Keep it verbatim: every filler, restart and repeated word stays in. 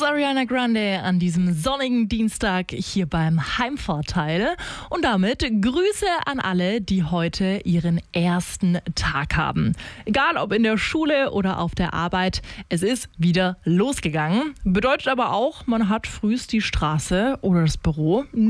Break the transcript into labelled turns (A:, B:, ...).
A: ist Ariana Grande an diesem sonnigen Dienstag hier beim Heimvorteil. Und damit Grüße an alle, die heute ihren ersten Tag haben. Egal ob in der Schule oder auf der Arbeit, es ist wieder losgegangen. Bedeutet aber auch, man hat frühst die Straße oder das Büro